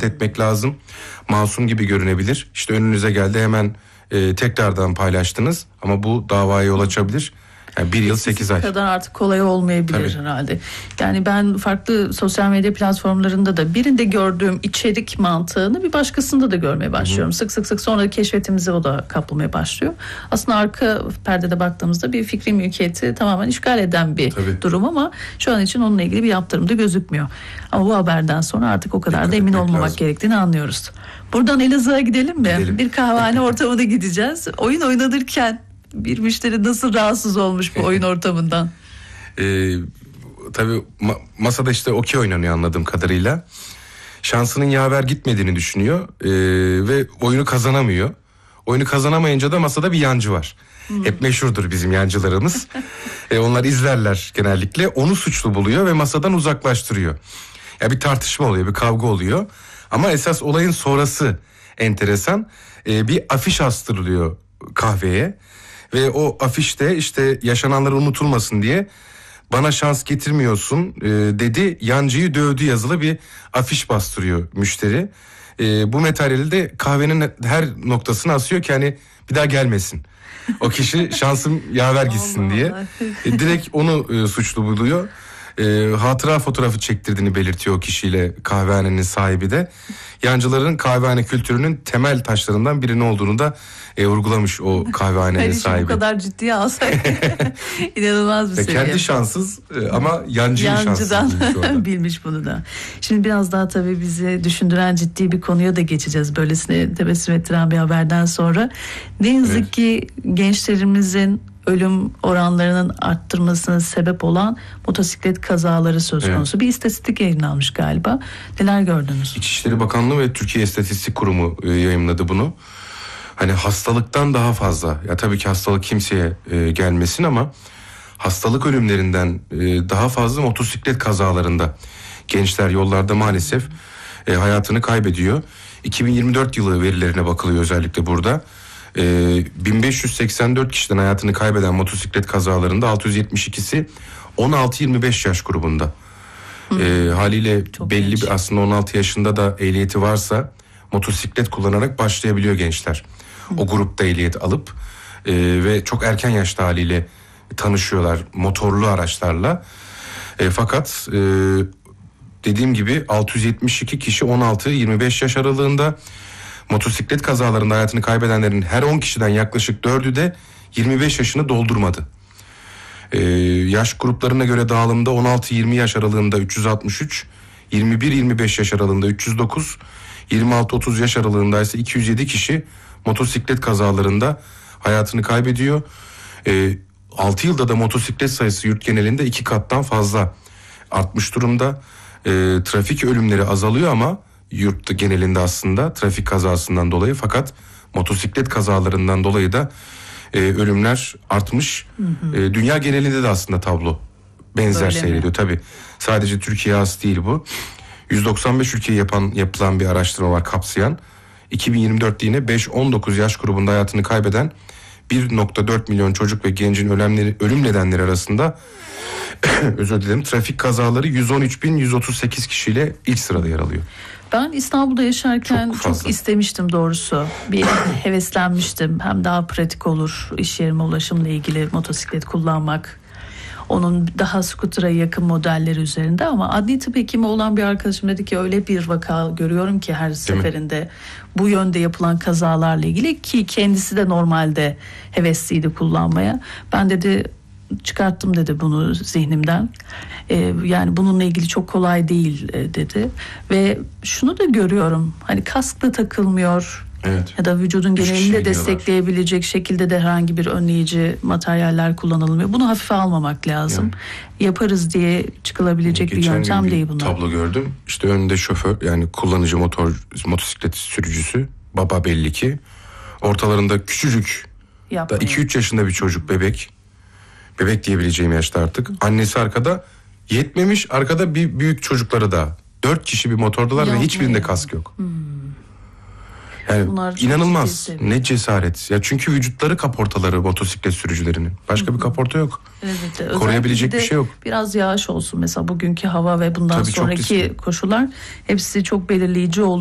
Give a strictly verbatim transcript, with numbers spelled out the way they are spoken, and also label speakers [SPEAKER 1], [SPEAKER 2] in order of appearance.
[SPEAKER 1] dikkat etmek lazım. Masum gibi görünebilir. İşte önünüze geldi, hemen e, tekrardan paylaştınız ama bu davaya yol açabilir. Yani bir yıl sekiz ay.
[SPEAKER 2] kadar artık kolay olmayabilir Tabii. herhalde. Yani ben farklı sosyal medya platformlarında da birinde gördüğüm içerik mantığını bir başkasında da görmeye başlıyorum. Hı-hı. Sık sık sık sonra keşfetimizi o da kaplamaya başlıyor. Aslında arka perdede baktığımızda bir fikri mülkiyeti tamamen işgal eden bir Tabii. durum ama şu an için onunla ilgili bir yaptırım da gözükmüyor. Ama bu haberden sonra artık o kadar Dikkat da emin olmamak lazım. gerektiğini anlıyoruz. Buradan Elazığ'a gidelim mi? Gidelim. Bir kahvehane ortamına gideceğiz. Oyun oynanırken bir müşteri nasıl rahatsız olmuş bu oyun ortamından?
[SPEAKER 1] Ee, tabii ma- masada işte okey oynanıyor anladığım kadarıyla. Şansının yaver gitmediğini düşünüyor ee, ve oyunu kazanamıyor. Oyunu kazanamayınca da masada bir yancı var. Hmm. Hep meşhurdur bizim yancılarımız. ee, onlar izlerler genellikle. Onu suçlu buluyor ve masadan uzaklaştırıyor. Ya bir tartışma oluyor, bir kavga oluyor. Ama esas olayın sonrası enteresan. Ee, bir afiş astırılıyor kahveye. Ve o afişte işte yaşananlar unutulmasın diye bana şans getirmiyorsun e, dedi, yancıyı dövdü yazılı bir afiş bastırıyor müşteri. E, bu materyali de kahvenin her noktasına asıyor ki hani bir daha gelmesin. O kişi şansım yaver gitsin diye. E, direkt onu e, suçlu buluyor. E, hatıra fotoğrafı çektirdiğini belirtiyor o kişiyle kahvehanenin sahibi de. Yancıların kahvehane kültürünün temel taşlarından birini olduğunu da e, vurgulamış o kahvehanenin sahibi.
[SPEAKER 2] Bu kadar ciddiye alsak inanılmaz bir seviye.
[SPEAKER 1] Kendi şanssız e, ama yancıyı
[SPEAKER 2] Yancıdan bilmiş bunu da. Şimdi biraz daha tabii bizi düşündüren ciddi bir konuya da geçeceğiz. Böylesine tebessüm ettiren bir haberden sonra. Ne yazık evet. ki gençlerimizin ölüm oranlarının arttırmasına sebep olan motosiklet kazaları söz konusu. Evet. Bir istatistik yayınlanmış galiba. Neler gördünüz?
[SPEAKER 1] İçişleri Bakanlığı ve Türkiye İstatistik Kurumu e, yayınladı bunu. Hani hastalıktan daha fazla. Ya tabii ki hastalık kimseye e, gelmesin ama hastalık ölümlerinden e, daha fazla motosiklet kazalarında gençler yollarda maalesef e, hayatını kaybediyor. iki bin yirmi dört yılı verilerine bakılıyor özellikle burada. Ee, bin beş yüz seksen dört kişiden hayatını kaybeden motosiklet kazalarında altı yüz yetmiş ikisi on altı yirmi beş yaş grubunda. Ee, haliyle Çok belli genç. bir aslında on altı yaşında da ehliyeti varsa motosiklet kullanarak başlayabiliyor gençler. Hı. O grupta ehliyet alıp e, ve çok erken yaşta haliyle tanışıyorlar motorlu araçlarla. E, fakat e, dediğim gibi altı yüz yetmiş iki kişi on altı yirmi beş yaş aralığında. Motosiklet kazalarında hayatını kaybedenlerin her on kişiden yaklaşık dördü de yirmi beş yaşını doldurmadı. Ee, yaş gruplarına göre dağılımda on altı yirmi yaş aralığında üç yüz altmış üç, yirmi bir yirmi beş yaş aralığında üç yüz dokuz, yirmi altı otuz yaş aralığında ise iki yüz yedi kişi motosiklet kazalarında hayatını kaybediyor. Ee, altı yılda da motosiklet sayısı yurt genelinde iki kattan fazla artmış durumda. Ee, trafik ölümleri azalıyor ama yurt genelinde aslında trafik kazasından dolayı, fakat motosiklet kazalarından dolayı da e, ölümler artmış. Hı hı. E, dünya genelinde de aslında tablo benzer Öyle seyrediyor. Mi? Tabii sadece Türkiye'ye has değil bu. yüz doksan beş ülkeyi yapan yapılan bir araştırma var kapsayan. iki bin yirmi dörtte yine beş on dokuz yaş grubunda hayatını kaybeden bir virgül dört milyon çocuk ve gencin ölümleri, ölüm nedenleri arasında özür dilerim trafik kazaları yüz on üç bin yüz otuz sekiz kişiyle ilk sırada yer alıyor.
[SPEAKER 2] Ben İstanbul'da yaşarken çok, çok istemiştim doğrusu. Bir heveslenmiştim. Hem daha pratik olur iş yerime ulaşımla ilgili motosiklet kullanmak. Onun daha skutura yakın modelleri üzerinde, ama adli tıp hekimi olan bir arkadaşım dedi ki öyle bir vaka görüyorum ki her Değil seferinde mi? bu yönde yapılan kazalarla ilgili, ki kendisi de normalde hevesliydi kullanmaya. Ben dedi çıkarttım dedi bunu zihnimden. Ee, yani bununla ilgili çok kolay değil e, dedi. Ve şunu da görüyorum. Hani kask da takılmıyor. Evet. Ya da vücudun genelinde destekleyebilecek şekilde de herhangi bir önleyici materyaller kullanılmıyor. Bunu hafife almamak lazım. Yani, yaparız diye çıkılabilecek bir yöntem değil bunlar.
[SPEAKER 1] Tablo gördüm. İşte önünde şoför, yani kullanıcı motor motosiklet sürücüsü, baba belli ki. Ortalarında küçücük, iki üç yaşında bir çocuk, bebek. Bebek diyebileceğim yaşta artık. Annesi arkada, yetmemiş arkada bir büyük çocukları da. Dört kişi bir motordalar Yapmayın. ve hiçbirinde kask yok. Hmm. Yani Bunlar inanılmaz. Ne cesaret. Ya çünkü vücutları kaportaları motosiklet sürücülerinin. Başka hmm. bir kaporta yok. Evet, koruyabilecek bir şey yok.
[SPEAKER 2] Biraz yağış olsun mesela, bugünkü hava ve bundan Tabii sonraki koşullar hepsi çok belirleyici oldu.